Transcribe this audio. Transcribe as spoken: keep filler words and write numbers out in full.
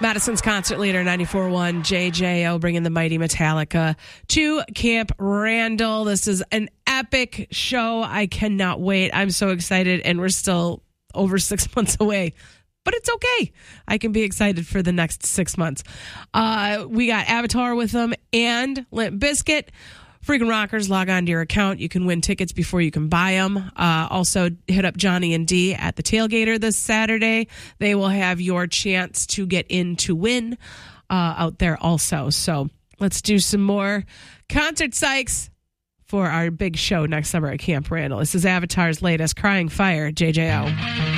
Madison's concert leader, ninety-four point one J J O, bringing the mighty Metallica to Camp Randall. This is an epic show. I cannot wait. I'm so excited, and we're still over six months away. But it's okay. I can be excited for the next six months. Uh, we got Avatar with them and Limp Bizkit. Freaking Rockers, log on to your account. You can win tickets before you can buy them. Uh, also, hit up Johnny and D at the Tailgater this Saturday. They will have your chance to get in to win uh, out there also. So let's do some more concert psychs for our big show next summer at Camp Randall. This is Avatar's latest, Crying Fire, J J O.